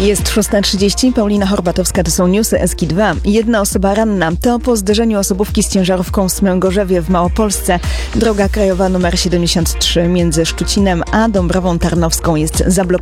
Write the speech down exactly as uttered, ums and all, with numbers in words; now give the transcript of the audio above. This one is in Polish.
Jest szósta trzydzieści, Paulina Horbatowska, to są newsy S K dwa. Jedna osoba ranna. To po zderzeniu osobówki z ciężarówką w Smęgorzewie w Małopolsce. Droga krajowa numer siedemdziesiąt trzy między Szczucinem a Dąbrową Tarnowską jest zablokowana.